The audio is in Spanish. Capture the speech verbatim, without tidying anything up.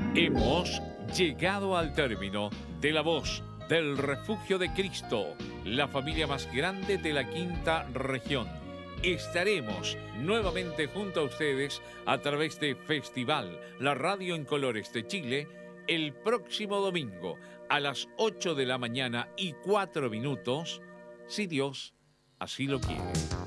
Hemos llegado al término de La Voz del Refugio de Cristo, la familia más grande de la quinta región. Estaremos nuevamente junto a ustedes a través de Festival, la radio en colores de Chile, el próximo domingo a las ocho de la mañana y cuatro minutos, si Dios así lo quiere.